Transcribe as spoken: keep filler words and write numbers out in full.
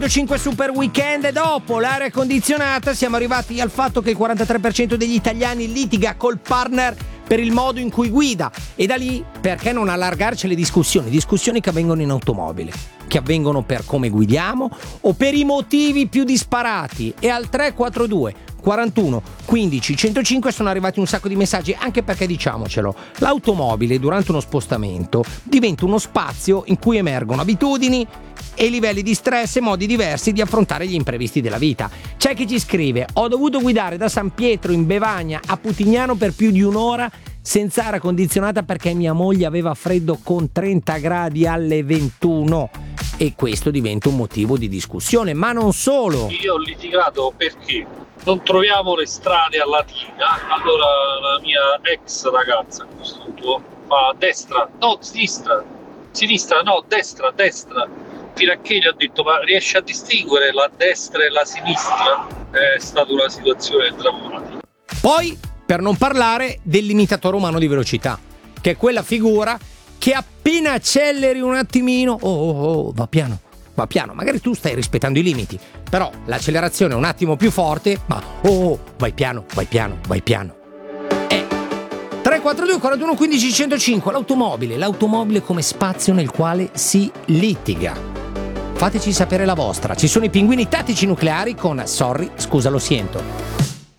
cinque Super Weekend e dopo l'aria condizionata siamo arrivati al fatto che il quarantatré per cento degli italiani litiga col partner per il modo in cui guida, e da lì perché non allargarci le discussioni, discussioni che avvengono in automobile, che avvengono per come guidiamo o per i motivi più disparati. E al tre quattro due quarantuno quindici centocinque sono arrivati un sacco di messaggi, anche perché, diciamocelo, l'automobile durante uno spostamento diventa uno spazio in cui emergono abitudini e livelli di stress e modi diversi di affrontare gli imprevisti della vita. C'è chi ci scrive: ho dovuto guidare da San Pietro in Bevagna a Putignano per più di un'ora senza aria condizionata perché mia moglie aveva freddo con trenta gradi alle ventuno, e questo diventa un motivo di discussione. Ma non solo. Io ho litigato perché non troviamo le strade a Latina, allora la mia ex ragazza a questo punto fa destra, no sinistra, sinistra, no destra, destra, fino a che gli ho detto: ma riesci a distinguere la destra e la sinistra? È stata una situazione drammatica. Poi, per non parlare del limitatore umano di velocità, che è quella figura che appena acceleri un attimino, oh, oh, oh, va piano, va piano, magari tu stai rispettando i limiti, però l'accelerazione è un attimo più forte, ma oh, oh vai piano, vai piano, vai piano. E tre quattro due quarantuno quindici centocinque, l'automobile, l'automobile come spazio nel quale si litiga. Fateci sapere la vostra. Ci sono i pinguini tattici nucleari con Sorry, scusa lo siento.